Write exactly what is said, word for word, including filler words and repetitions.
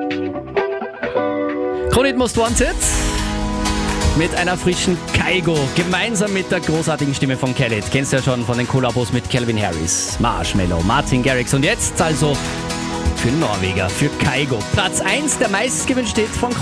Kronit Most Wanted mit einer frischen Kygo, gemeinsam mit der großartigen Stimme von Khalid. Kennst du ja schon von den Kollabos mit Calvin Harris, Marshmello, Martin Garrix und jetzt also für Norweger, für Kygo. Platz eins der meistgewünschte Hit von